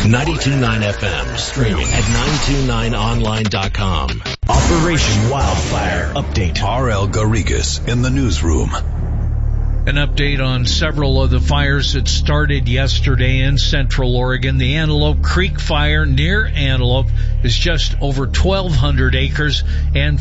92.9 FM, streaming at 929online.com. Operation Wildfire Update. R.L. Garrigues in the newsroom. An update on several of the fires that started yesterday in Central Oregon. The Antelope Creek fire near Antelope is just over 1,200 acres and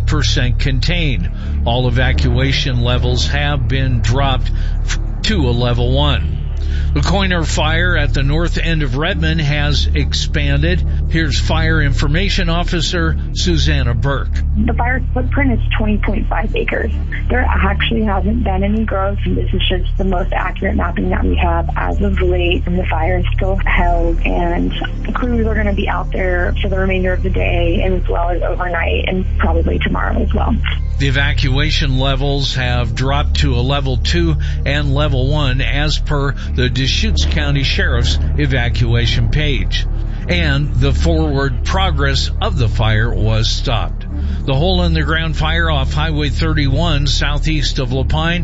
50% contained. All evacuation levels have been dropped to a level 1. The Coiner fire at the north end of Redmond has expanded. Here's Fire Information Officer Susanna Burke. The fire footprint is 20.5 acres. There actually hasn't been any growth. This is just the most accurate mapping that we have as of late. And the fire is still held, and crews are going to be out there for the remainder of the day and as well as overnight and probably tomorrow as well. The evacuation levels have dropped to a level 2 and level 1 as per the Deschutes County Sheriff's evacuation page. And the forward progress of the fire was stopped. The hole-in-the-ground fire off Highway 31 southeast of Lapine,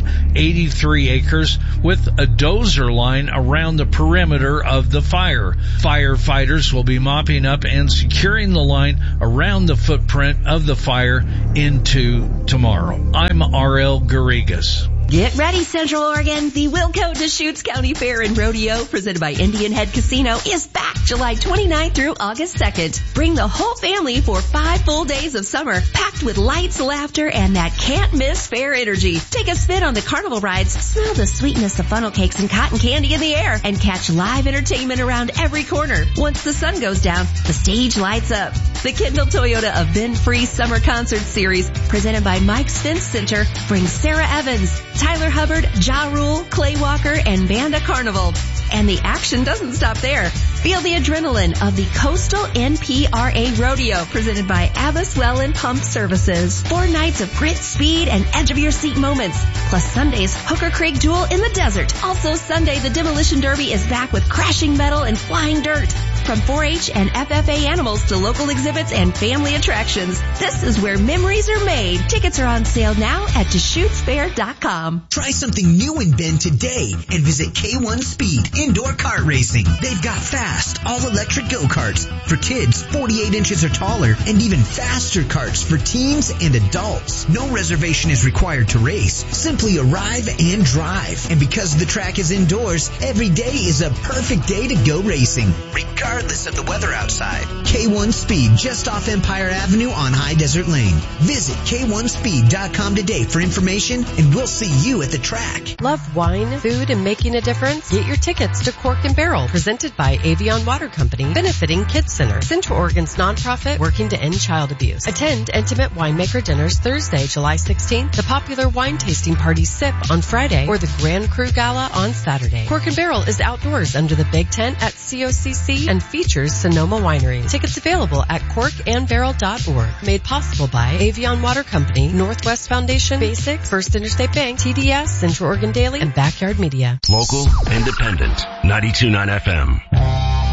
83 acres, with a dozer line around the perimeter of the fire. Firefighters will be mopping up and securing the line around the footprint of the fire into tomorrow. I'm R.L. Garrigues. Get ready, Central Oregon. The Wilco Deschutes County Fair and Rodeo, presented by Indian Head Casino, is back July 29th through August 2nd. Bring the whole family for 5 full days of summer, packed with lights, laughter, and that can't-miss fair energy. Take a spin on the carnival rides, smell the sweetness of funnel cakes and cotton candy in the air, and catch live entertainment around every corner. Once the sun goes down, the stage lights up. The Kendall Toyota Event-Free Summer Concert Series, presented by Mike's Fence Center, brings Sarah Evans, Tyler Hubbard, Ja Rule, Clay Walker, and Banda Carnival. And the action doesn't stop there. Feel the adrenaline of the Coastal NPRA Rodeo, presented by Abbas Well and Pump Services. 4 nights of grit, speed, and edge-of-your-seat moments. Plus Sunday's Hooker Creek Duel in the desert. Also Sunday, the Demolition Derby is back with crashing metal and flying dirt. From 4-H and FFA animals to local exhibits and family attractions, this is where memories are made. Tickets are on sale now at DeschutesFair.com. Try something new in Bend today and visit K1 Speed Indoor Kart Racing. They've got fast, all-electric go-karts for kids 48 inches or taller, and even faster karts for teens and adults. No reservation is required to race. Simply arrive and drive. And because the track is indoors, every day is a perfect day to go racing, regardless of the weather outside. K1 Speed, just off Empire Avenue on High Desert Lane. Visit K1Speed.com today for information, and we'll see you at the track. Love wine, food, and making a difference? Get your tickets to Cork and Barrel, presented by Avion Water Company, benefiting Kids Center, Central Oregon's nonprofit working to end child abuse. Attend intimate winemaker dinners Thursday, July 16th, the popular wine tasting party SIP on Friday, or the Grand Cru Gala on Saturday. Cork and Barrel is outdoors under the big tent at COCC and features Sonoma Winery. Tickets available at corkandbarrel.org. Made possible by Avion Water Company, Northwest Foundation, Basics, First Interstate Bank, TDS, Central Oregon Daily, and Backyard Media. Local, independent, 92.9 FM.